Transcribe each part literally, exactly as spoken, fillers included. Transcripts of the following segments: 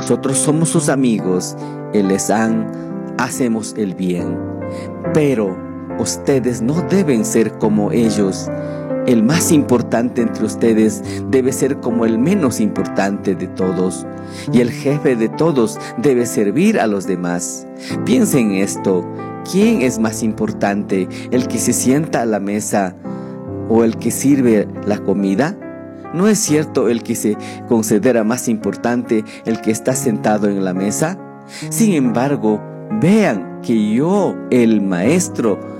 nosotros somos sus amigos y les han, hacemos el bien. Pero ustedes no deben ser como ellos. El más importante entre ustedes debe ser como el menos importante de todos, y el jefe de todos debe servir a los demás. Piensen en esto: ¿quién es más importante, el que se sienta a la mesa o el que sirve la comida? ¿No es cierto el que se considera más importante el que está sentado en la mesa? Sin embargo, vean que yo, el maestro,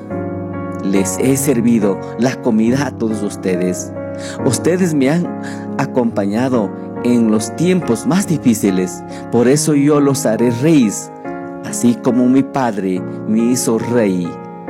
les he servido la comida a todos ustedes. Ustedes me han acompañado en los tiempos más difíciles, por eso yo los haré reyes, así como mi padre me hizo rey.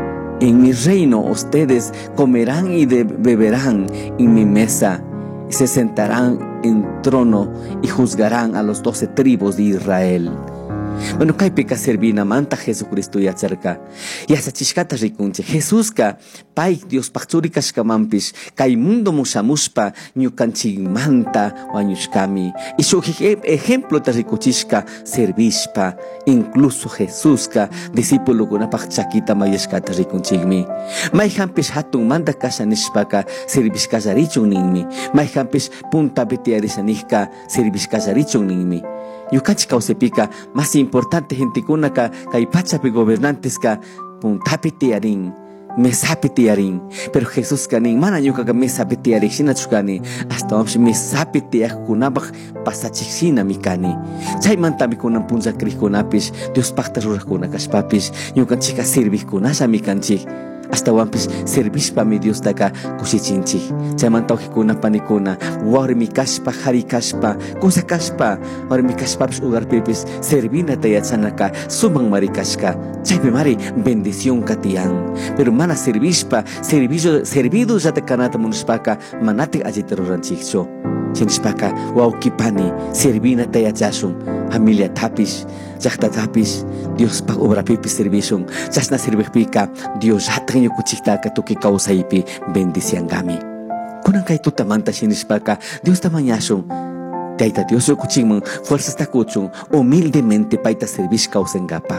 En mi reino ustedes comerán y beberán en mi mesa, y se sentarán en trono y juzgarán a los doce tribus de Israel. Bueno, kay pika servina manta Jesucristo yacharka. Yasachishkata rikunche. Jesuska pay Dios pakchuri kashkamampish kay mundo mushamushpa ñukanchik manta wañushkami. Y su ejemplo ta rikuchishka servishpa. Incluso Jesuska discípulo kunapaq chakita mayashkata rikunchikmi. Mayhampish hatun manta kashanishpaka servishkallarichun ninmi. Mayhampish punta betiarishanijka servishkallarichun ninmi. Yukanchik kawsaypika más importante gente kunaka kay pachapi gobernantes ka puntapi tiyarin, mesapi tiyarin. Pero Jesús kanin mana ñukaqa mesapi tiyarik shinachukani, hasta wamshi mesapi tiyaqkunapaq pasachiksinami kani. Chaymantami kunan punchakriqkunapish Dios paqta ruraqkuna kashpapish ñukanchikqa serviqkunashami kanchik. Hasta wampis servishpa mi Dios taka kushichinchik. Chaymanta ujikuna panikuna warmi kashpa, hari kashpa, kusa kashpa, warmi kashpapish ugarpipis servina tayachanaka sumang marikashka. Chaypi mari bendición katiyan. Pero mana servishpa, servido, servido yatakanata munashpaka manatik allita ruranchikcho. Chinishpaka wawkipani servina tayachashun. Familia tapish, llaqta tapish, Dios pa obrapipis servishun. Chasna serviqpika Dios yataqñu kuchiktaka tuki kawsaypi bendiciangami. Kunan kay tutamanta shinishpaka Dios tamañashun. Tayta Dios kuchingman fuerzas takuchun humildemente paita servish kawsangapaj.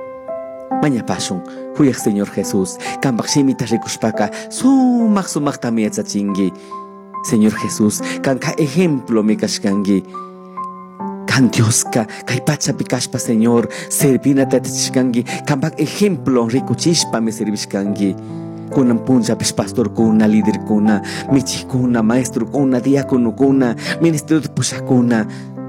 Mañapashun, huyaq Señor Jesús, kambaq shimita rikushpaka sumaq sumaq tamiachingi. Señor Jesús, kanka ejemplo mi kashkangi. Kan Dios ka, kay pachapi kashpa Señor, servina tatachkangi, kambak ejemplo rikuchishpa me servishkangi. Kunan puncha pish pastor kuna, líder kuna, michik kuna, maestro kuna, diácono kuna, ministerio pushakuna.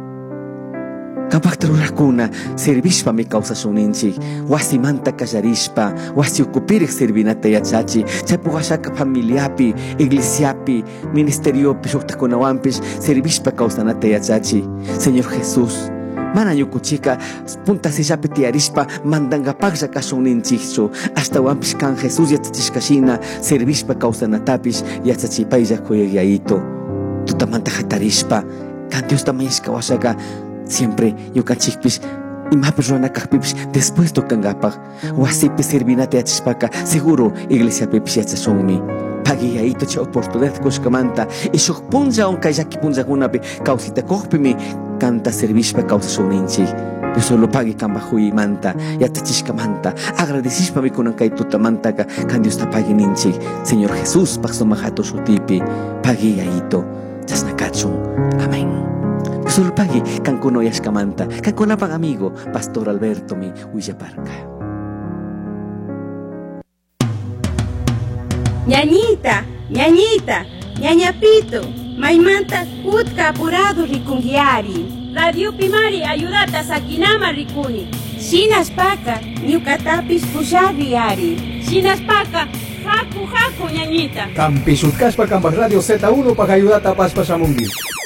Kambak trurakuna, servishpa me causa suninchik, wasi manta kasharishpa, wasi ukupirik servina tayachachi, chapugashaka familiapi, iglesiapi, ministerio pishoktakuna wampish, servishpa causana tayachachi. Señor Jesús, mana yukuchika, punta sillapi tiarishpa, mandanga pagsha kasuninchikchu, hasta wampish kan Jesús yachachishkashina, servishpa causana tapish, yachachipayja kuyayayito. Tutamanta hatarishpa, kan Dios tamayishka washaka, siempre yukanchikpish imapish ruanakaqpipish después tokangapaq wasipi servinata yachashpaka seguro iglesiapipish yachashunmi. Pagiyayito chay oportunidad kushkamanta ishuk puncha onkay llaki punchakunapi kawsitakuqpimi kanta servishpa kawsashuninchik. Dios solo pagi kambaq huymanta yachachishkamanta agradecishpami kunan kay tutamantaka kan Dios tapagi ninchik. Señor Jesús paqsumaq hatun shutipi pagiyayito chasnakachun. Amén. Solo pagi kan kuno yashkamanta, kan kunapaq amigo Pastor Alberto mi Willaparka. Ñañita, ñañita, ñañapito, maymanta utka apurado rikungiari. Radio Pimari ayudata sakinama rikuni. Shinaspaka, ñukatapis pushariari. Shinaspaka, haku haku ñañita. Kampi sutkashpa kambaq radio Z uno para ayudata paspa shamungi.